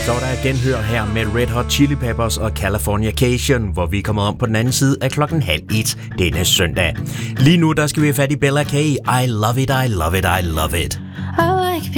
Så er der genhør her med Red Hot Chili Peppers og Californication, hvor vi kommer om på den anden side af 12:30 denne søndag. Lige nu der skal vi have fat i Bella K. I love it, I love it, I love it. I like